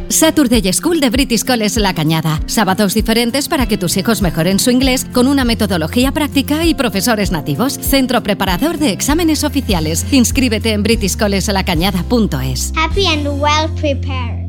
Saturday School de British College La Cañada. Sábados diferentes para que tus hijos mejoren su inglés con una metodología práctica y profesores nativos. Centro preparador de exámenes oficiales. Inscríbete en britishcollegelacañada.es. Happy and well prepared.